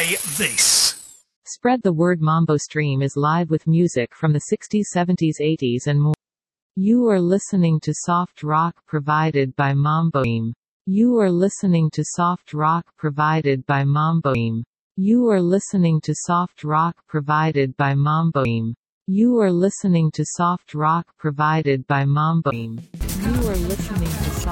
say this. Spread the word. Mambo Stream is live with music from the 60s, 70s, 80s and more. You are listening to soft rock provided by Mambo Stream. You are listening to soft rock provided by Mambo Stream. You are listening to soft rock provided by Mambo Stream. You are listening to soft rock provided by Mambo Stream. You are listening to soft